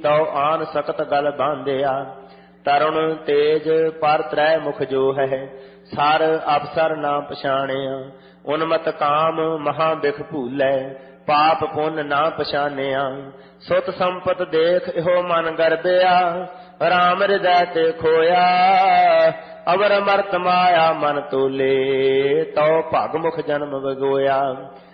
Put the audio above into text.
ਤਉ ਆਨ ਸਕਤ ਗਲ ਬਾਂਧਿਆ। ਤਰੁਣ ਤੇਜ ਪਰ ਤ੍ਰੈ ਮੁਖ ਜੋ ਹੈ, ਸਰ ਅਫਸਰ ਨਾ ਪਛਾਣਿਆ। ਉਨਮਤ ਕਾਮ ਮਹਾ ਬਿਖ ਭੂਲੈ, ਪਾਪ ਪੁੰਨ ਨਾ ਪਛਾਨਿਆ। ਸੁਤ ਸੰਪਤ ਦੇਖ ਇਹੋ ਮਨ ਗਰਬਿਆ, ਰਾਮ ਹਿਰਦੈ ਤੇ ਖੋਇਆ। ਅਵਰ ਅਮਰਤ ਮਾਇਆ ਮਨ ਤੋਲੇ, ਤਉ ਭਗ ਮੁਖ ਜਨਮ ਵਗੋਇਆ।